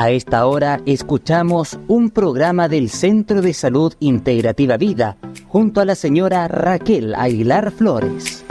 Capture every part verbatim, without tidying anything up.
A esta hora escuchamos un programa del Centro de Salud Integrativa Vida junto a la señora Raquel Aguilar Flores.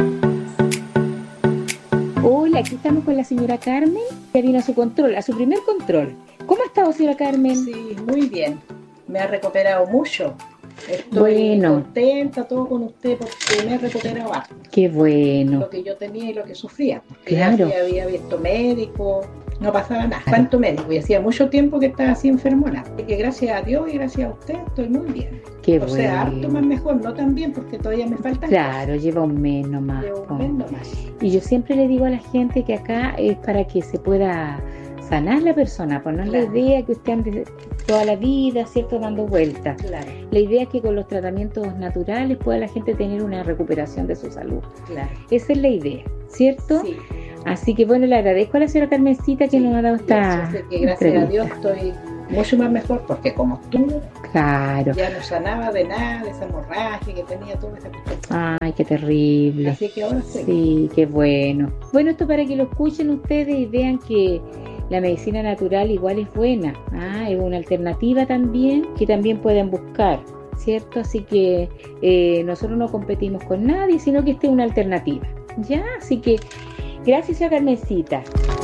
Hola, aquí estamos con la señora Carmen, que vino a su control, a su primer control. ¿Cómo ha estado, señora Carmen? Sí, muy bien. Me ha recuperado mucho. Estoy bueno. contenta todo con usted porque me he recuperado harto. Qué bueno. Lo que yo tenía y lo que sufría. Porque claro. ya había visto médico, no pasaba nada. ¿Cuánto médico? Y hacía mucho tiempo que estaba así enfermona. Así que gracias a Dios y gracias a usted estoy muy bien. Qué o bueno. sea, harto más mejor, no tan bien porque todavía me falta. Claro, cosas. Lleva un mes nomás. Lleva un mes nomás. Y yo siempre le digo a la gente que acá es para que se pueda sanar la persona, pues no es claro. La idea que usted ande toda la vida, ¿cierto?, dando vueltas. Claro. La idea es que con los tratamientos naturales pueda la gente tener una recuperación de su salud. Claro. Esa es la idea, ¿cierto? Sí. Así que bueno, le agradezco a la señora Carmencita que sí, nos ha dado esta sé que gracias entrevista. A Dios estoy mucho más mejor porque como tú, claro. Ya no sanaba de nada, de esa hemorragia que tenía toda esa cuestión. Ay, qué terrible. Así que ahora estoy. Sí, qué bueno. Bueno, esto para que lo escuchen ustedes y vean que la medicina natural igual es buena, ah, es una alternativa también que también pueden buscar, ¿cierto? Así que eh, nosotros no competimos con nadie, sino que esta es una alternativa, ¿ya? Así que gracias a Carmencita.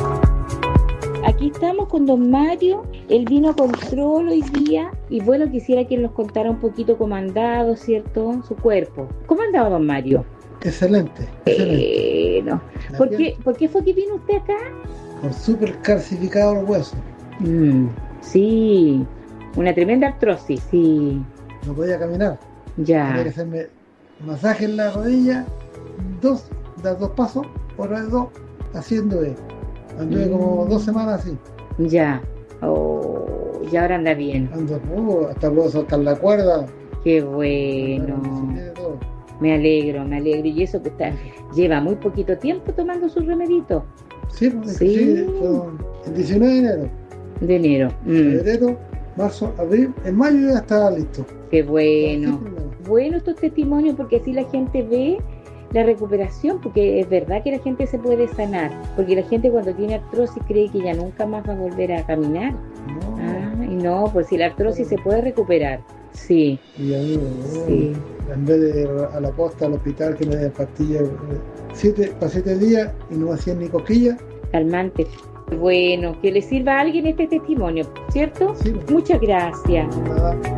Aquí estamos con don Mario, él vino a control hoy día y bueno, quisiera que él nos contara un poquito cómo ha andado, ¿cierto? Su cuerpo. ¿Cómo ha andado don Mario? Excelente, excelente. Bueno, ¿por qué, ¿por qué fue que vino usted acá? Por súper calcificado el hueso. Mm, sí, una tremenda artrosis, sí. No podía caminar. Ya. Tenía que hacerme masaje en la rodilla, dos, dar dos pasos, por vez dos, haciendo eso. Anduve mm. como dos semanas así. Ya. Oh, y ahora anda bien. Ando, uh, hasta puedo soltar la cuerda. Qué bueno. Me alegro, me alegro. Y eso que está, lleva muy poquito tiempo tomando sus remeditos. Sí, pues, sí. sí el diecinueve de enero. De enero. Mm. Febrero, marzo, abril, en mayo ya estaba listo. Qué bueno. Bueno estos testimonios porque así la gente ve la recuperación, porque es verdad que la gente se puede sanar, porque la gente cuando tiene artrosis cree que ya nunca más va a volver a caminar. No. Ah, y no, pues si la artrosis claro. Se puede recuperar. Sí. Y a mí, sí. En vez de ir a la posta, al hospital, que me den pastillas siete, para siete días y no hacían ni cosquillas. Calmante. Bueno, que le sirva a alguien este testimonio, ¿cierto? Sí. Muchas gracias. Nada.